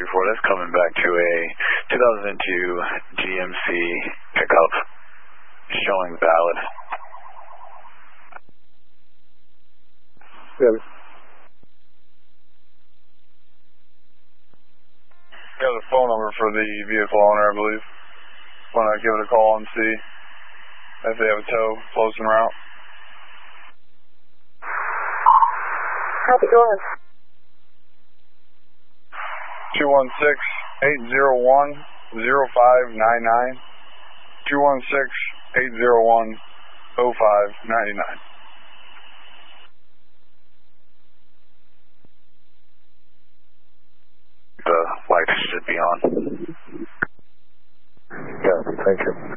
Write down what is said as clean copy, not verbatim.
that's coming back to a 2002 GMC pickup showing valid. Yeah. You have the phone number for the vehicle owner, I believe. Want to give it a call and see if they have a tow close en route? How's it going? 216-801-0599. 216-801-0599. The lights should be on. Yeah, thank you.